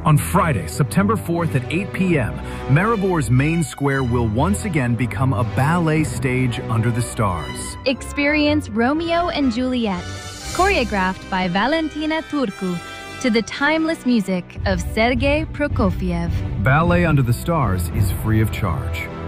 On Friday, September 4th at 8 p.m., Maribor's main square will once again become a ballet stage under the stars. Experience Romeo and Juliet, choreographed by Valentina Turcu, to the timeless music of Sergei Prokofiev. Ballet Under the Stars is free of charge.